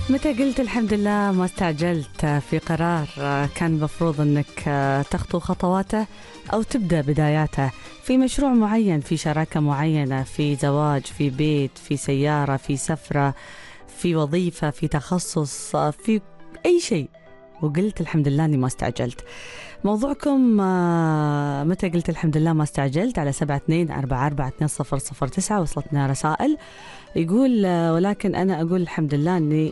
متى قلت الحمد لله ما استعجلت في قرار كان مفروض أنك تخطو خطواته أو تبدأ بداياته في مشروع معين، في شراكة معينة، في زواج، في بيت، في سيارة، في سفرة، في وظيفة، في تخصص، في أي شيء، وقلت الحمد لله أني ما استعجلت. موضوعكم متى قلت الحمد لله ما استعجلت على 72442009 وصلتنا رسائل يقول ولكن أنا أقول الحمد لله أني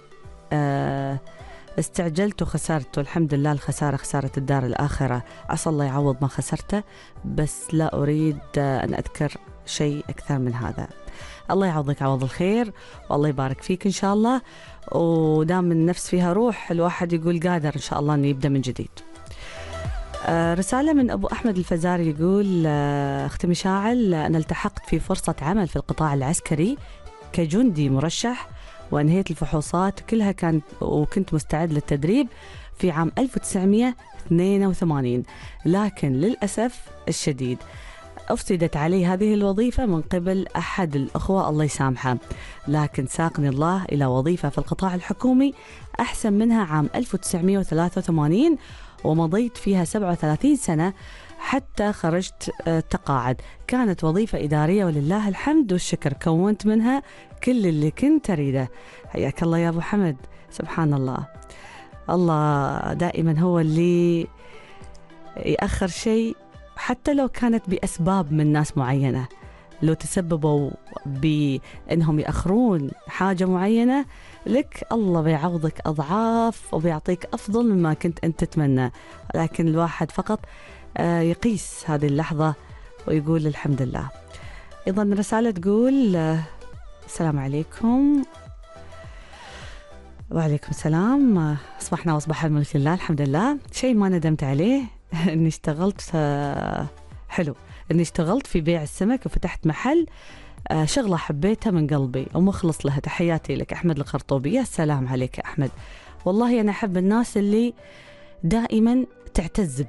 استعجلت وخسرت، والحمد لله الخسارة خسارة الدار الآخرة، عسى الله يعوض ما خسرته، بس لا أريد أن أذكر شيء أكثر من هذا. الله يعوضك عوض الخير والله يبارك فيك إن شاء الله، ودام النفس فيها روح الواحد يقول قادر إن شاء الله أن يبدأ من جديد. رسالة من أبو أحمد الفزاري يقول أختي مشاعل، أنا التحقت في فرصة عمل في القطاع العسكري كجندي مرشح، وأنهيت الفحوصات كلها وكنت مستعد للتدريب في عام 1982، لكن للأسف الشديد أفسدت علي هذه الوظيفة من قبل أحد الأخوة الله يسامحه، لكن ساقني الله إلى وظيفة في القطاع الحكومي أحسن منها عام 1983 ومضيت فيها 37 سنة حتى خرجت تقاعد. كانت وظيفة إدارية ولله الحمد والشكر، كونت منها كل اللي كنت أريده. حياك الله يا أبو حمد. سبحان الله، الله دائما هو اللي يأخر شيء حتى لو كانت بأسباب من ناس معينة، لو تسببوا بأنهم يأخرون حاجة معينة لك الله بيعوضك أضعاف وبيعطيك أفضل مما كنت أنت تتمنى، لكن الواحد فقط يقيس هذه اللحظة ويقول الحمد لله. أيضا رسالة تقول السلام عليكم. وعليكم السلام، أصبحنا وأصبح الملك لله الحمد لله. شيء ما ندمت عليه أني اشتغلت حلو، أني اشتغلت في بيع السمك وفتحت محل، شغلة حبيتها من قلبي ومخلص لها. تحياتي لك أحمد القرطوبي. السلام عليك يا أحمد. والله أنا أحب الناس اللي دائما تعتز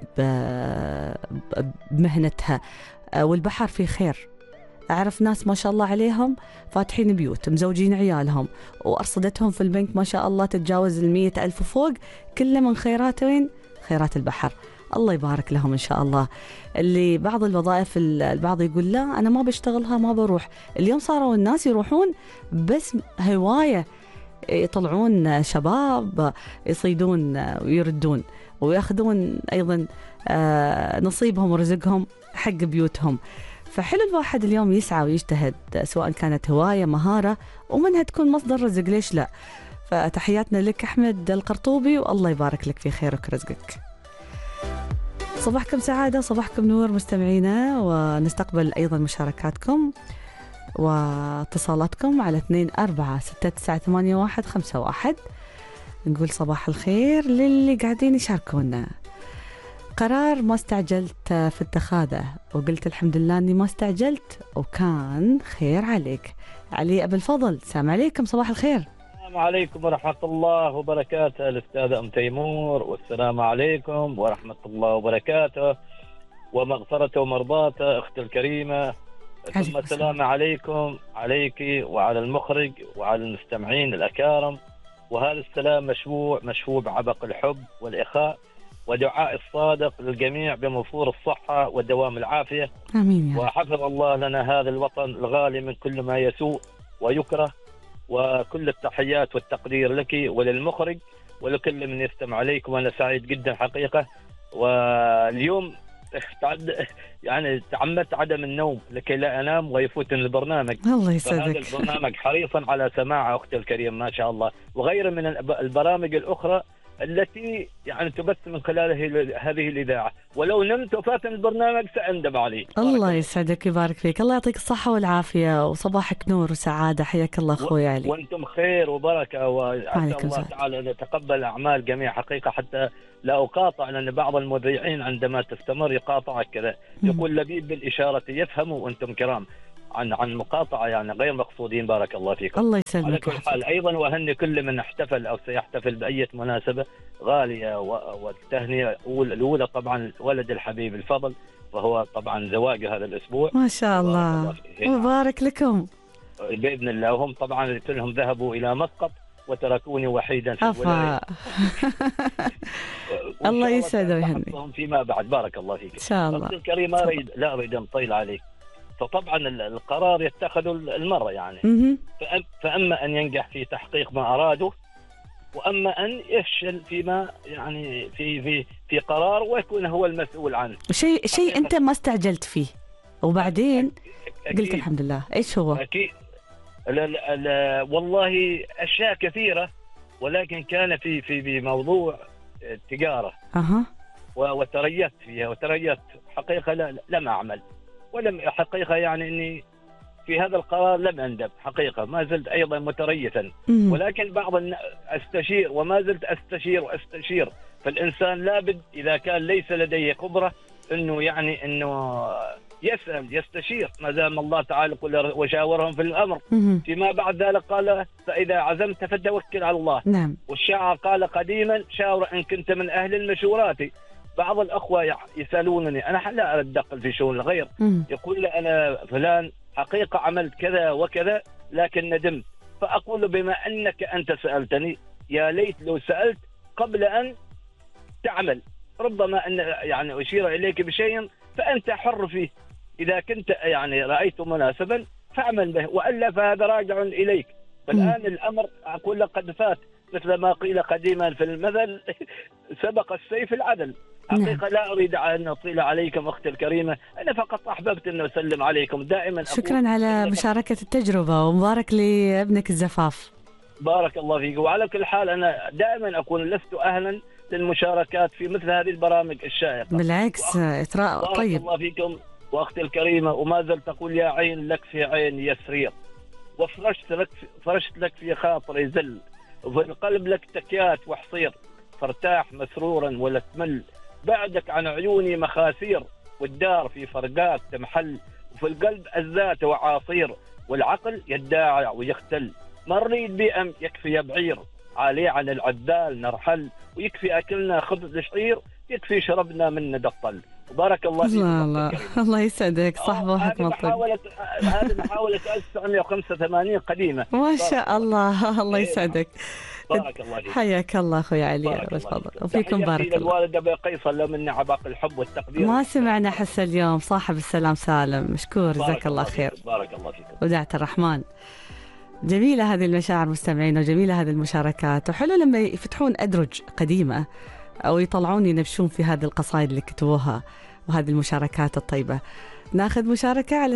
بمهنتها، والبحر فيه خير. أعرف ناس ما شاء الله عليهم فاتحين بيوت، مزوجين عيالهم، وأرصدتهم في البنك ما شاء الله تتجاوز 100,000 وفوق، كله من خيرات وين؟ خيرات البحر. الله يبارك لهم إن شاء الله. اللي بعض الوظائف البعض يقول لا أنا ما بشتغلها ما بروح، اليوم صاروا الناس يروحون بس هواية، يطلعون شباب يصيدون ويردون ويأخذون أيضا نصيبهم ورزقهم حق بيوتهم. فحلو الواحد اليوم يسعى ويجتهد، سواء كانت هواية مهارة ومنها تكون مصدر رزق، ليش لا؟ فتحياتنا لك أحمد القرطوبي والله يبارك لك في خيرك ورزقك. صباحكم سعادة، صباحكم نور مستمعينا، ونستقبل أيضا مشاركاتكم واتصالاتكم على 24698151. نقول صباح الخير للي قاعدين يشاركونا. قرار ما استعجلت في اتخاذه وقلت الحمد لله أني ما استعجلت وكان خير عليك. علي أبو الفضل، السلام عليكم، صباح الخير. السلام عليكم ورحمة الله وبركاته الأستاذة أم تيمور، والسلام عليكم ورحمة الله وبركاته ومغفرته ومرضاته أختي الكريمة، ثم السلام عليكم عليك وعلى المخرج وعلى المستمعين الأكارم، وهذا السلام مشفوع بعبق الحب والإخاء ودعاء الصادق للجميع بموفور الصحة ودوام العافية. آمين. وحفظ الله لنا هذا الوطن الغالي من كل ما يسوء ويكره، وكل التحيات والتقدير لك وللمخرج ولكل من يستمع عليك، وأنا سعيد جدا حقيقة. واليوم يعني تعمدت عدم النوم لكي لا أنام ويفوتني البرنامج. الله يسعدك. فهذا البرنامج حريصا على سماع أختي الكريم ما شاء الله، وغير من البرامج الأخرى التي يعني تبث من خلال هذه الإذاعة، ولو نمت وفاتني البرنامج سأندم عليه. الله يسعدك ويبارك فيك، الله يعطيك الصحة والعافية وصباحك نور وسعادة. حياك الله أخوي علي. وأنتم خير وبركة، وعسى الله تعالى أن يتقبل أعمال جميع حقيقة، حتى لا أقاطع، لأن بعض المذيعين عندما تستمر يقاطعك كذا، يقول لبيب بالإشارة يفهم، وأنتم كرام عن مقاطعة يعني غير مقصودين. بارك الله فيكم. الله يسلمك. على كل حال أيضا وأهني كل من احتفل أو سيحتفل بأي مناسبة غالية، والتهنئة الأولى طبعا ولد الحبيب الفضل، وهو طبعا زواجه هذا الأسبوع ما شاء الله، مبارك لكم بإذن الله. وهم طبعا كلهم ذهبوا إلى مسقط وتركوني وحيدا في الولاية. الله يسعد ويهني فيما بعد. بارك الله فيك. إن شاء الله. أختي الكريمة لا أريد أن أطيل عليك. فطبعا القرار يتخذ المرء يعني. فأما أن ينجح في تحقيق ما أراده، وأما أن يفشل فيما يعني في قرار ويكون هو المسؤول عنه. شيء أنت ما استعجلت فيه وبعدين أكيد. قلت الحمد لله. إيش هو؟ أكيد. لا والله أشياء كثيرة، ولكن كان في موضوع التجارة. وتريثت فيها وتريثت حقيقة. لم أعمل ولم حقيقة يعني أني في هذا القرار لم أندب حقيقة. ما زلت أيضا متريثا، ولكن بعض أستشير وما زلت أستشير وأستشير. فالإنسان لابد إذا كان ليس لديه خبرة أنه يعني أنه يسأل يستشير، ما دام الله تعالى يقول وشاورهم في الأمر. فيما بعد ذلك قال فإذا عزمت فتوكل على الله. نعم. والشاعر قال قديما شاور إن كنت من أهل المشورات. بعض الأخوة يسألونني، أنا لا أتدخل في شؤون الغير، يقول لي أنا فلان حقيقة عملت كذا وكذا لكن ندمت. فأقول بما أنك أنت سألتني، يا ليت لو سألت قبل أن تعمل. ربما أن يعني أشير إليك بشيء فأنت حر فيه. إذا كنت يعني رأيت مناسبا فاعمل به، وإلا فهذا راجع إليك. فالآن الأمر أقول لك قد فات، مثل ما قيل قديما في المثل سبق السيف العدل. حقيقة لا أريد أن أطيل عليكم أختي الكريمة، أنا فقط أحببت أن أسلم عليكم دائما. شكرا على مشاركة التجربة، ومبارك لابنك الزفاف. بارك الله فيك. وعلى كل حال أنا دائما أكون لست أهلا للمشاركات في مثل هذه البرامج الشائقة. بالعكس إطراء طيب. بارك الله فيكم وأختي الكريمة. وما زلت تقول يا عين لك في عين يسرير، وفرشت لك في خاطري زل، وفي القلب لك تكيات وحصير. فارتاح مسرورا ولا تمل، بعدك عن عيوني مخاسير. والدار في فرقات تمحل، وفي القلب أزات وعاصير. والعقل يداعى ويختل، ما نريد بأم يكفي بعير. عليه عن العدال نرحل، ويكفي أكلنا خبز شعير. يكفي شربنا من ندطل. وبارك الله فيك. الله يسعدك. صحبة وحكمة طيب. هذه محاولة 1985 قديمة. ما شاء الله. الله يسعدك. بارك الله فيك. حياك الله أخوي علي. وفيكم بارك الله. الوالدة بقيصر لو مني عباق الحب والتقدير. ما سمعنا حس اليوم صاحب السلام سالم. مشكور جزاك الله خير. بارك الله فيك. ودعت الرحمن. جميلة هذه المشاعر مستمعين، وجميلة هذه المشاركات، وحلو لما يفتحون أدرج قديمة أو يطلعون ينبشون في هذه القصائد اللي كتبوها وهذه المشاركات الطيبة. ناخذ مشاركة على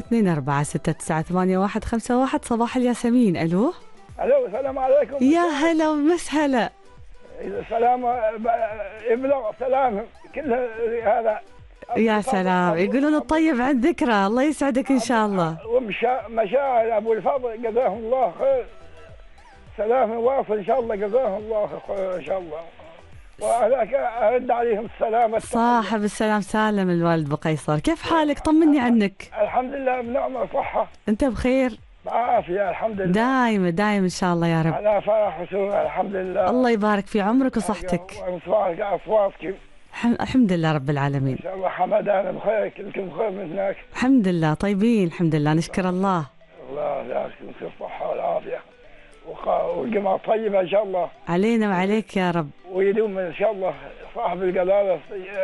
24698151. صباح الياسمين. ألو السلام عليكم. يا هلا ومسهلا. السلام يبلغ سلام كل هذا. يا سلام. يقولون الطيب عند ذكرى. الله يسعدك إن شاء الله. ومشاعر أبو الفضل جزاهم الله خير. سلام واصل إن شاء الله جزاهم الله خير إن شاء الله. وهذاك أرد عليهم السلام. صاحب السلام سالم الوالد بقيصر. كيف حالك؟ طمني عنك. الحمد لله بنعمة وصحة. أنت بخير؟ بعافية الحمد لله. دائما إن شاء الله يا رب. على فرح وسرور الحمد لله. الله يبارك في عمرك وصحتك. وأصواتك. الحمد لله رب العالمين. إن شاء الله حمدان بخير، كلكم بخير من هناك. الحمد لله طيبين الحمد لله نشكر الله. الله يعطيكم الصحة والعافية والجمعة طيبة إن شاء الله علينا وعليك يا رب. ويدوم إن شاء الله صاحب الجلالة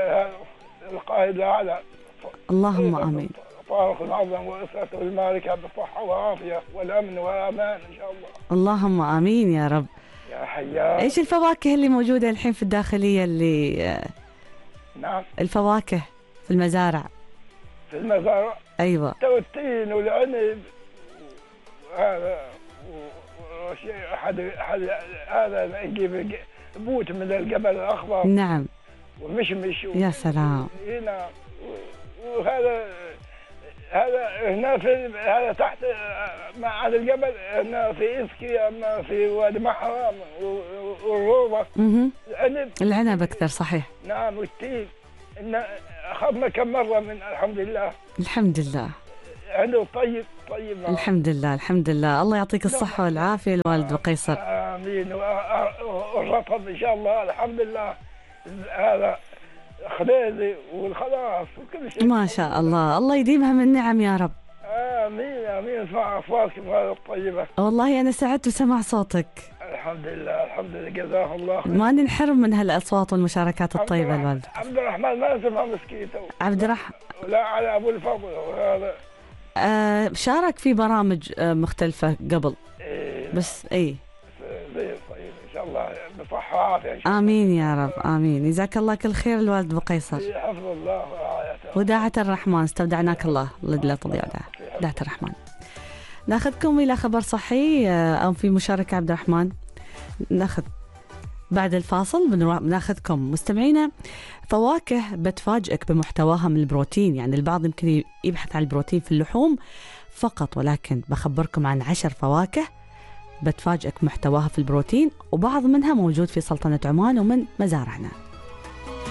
القائد الأعلى اللهم آمين. طارق العظم وأسرته المالكة بالصحة والعافية والأمن والأمان إن شاء الله. اللهم آمين يا رب. يا حيا. إيش الفواكه اللي موجودة الحين في الداخلية اللي نعم الفواكه في المزارع؟ في المزارع أيوة. التين والعنب هذا وشيء هذا نجيب بوت من الجبل الأخضر. نعم. ومشمش. يا سلام. هنا وهذا هنا في هذا تحت على الجبل هنا في إسكي أما في وادي محرم والروضة. العنب أكثر صحيح. نعم والتين إن أخذنا كم مرة من الحمد لله. الحمد لله. عنده طيب. الحمد لله الله يعطيك الصحة والعافية الوالد بقيصر. آمين. والرطب إن شاء الله الحمد لله هذا خليزي والخلاص وكل شيء. ما شاء الله يديمها من نعم يا رب. آمين اسمع أصواتكم هذه الطيبة. والله أنا سعدت وسمع صوتك. الحمد لله الحمد لله جزاه الله خير. ما ننحرم من هالأصوات والمشاركات الطيبة الوالد. عبد الرحمن ما اسمها مسكيته. عبد الرحمن لا على أبو الفضل وهذا. شارك في برامج مختلفة قبل. بس زي طيب إن شاء الله بصحة وعافية. آمين يا رب آمين. جزاك الله كل خير الوالد بقيصر. حفظ الله ورعايته. وداعة الرحمن استودعناك الله لا تضيع داعة الرحمن. ناخذكم إلى خبر صحي أو في مشاركة عبد الرحمن. ناخذ بعد الفاصل بناخذكم مستمعينا فواكه بتفاجئك بمحتواها من البروتين. يعني البعض يمكن يبحث عن البروتين في اللحوم فقط، ولكن بخبركم عن 10 فواكه بتفاجئك محتواها في البروتين، وبعض منها موجود في سلطنة عمان ومن مزارعنا.